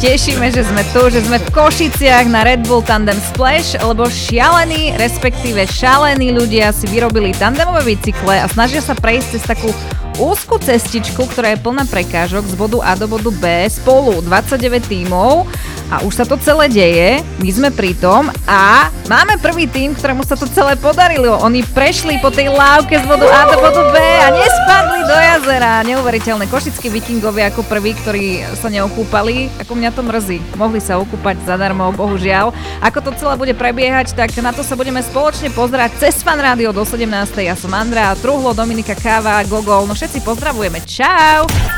tešíme, že sme tu, že sme v Košiciach na Red Bull Tandem Splash, lebo šialení, respektíve šalení ľudia si vyrobili tandemové bicykle a snažia sa prejsť cez takú úzku cestičku, ktorá je plná prekážok z bodu A do bodu B, spolu 29 tímov a už sa to celé deje, my sme pri tom a máme prvý tím, ktorému sa to celé podarilo. Oni prešli po tej lávke z bodu A do bodu B a nespadli do jazera. Neuveriteľné. Košickí vikingovia ako prví, ktorí sa neokúpali, ako mňa to mrzí. Mohli sa okúpať zadarmo, bohužiaľ. Ako to celé bude prebiehať, tak na to sa budeme spoločne pozerať cez Fan Rádio do 17. Ja som Andrea, Truhlo, Dominika Káva, Gogol. No všetci pozdravujeme. Čau!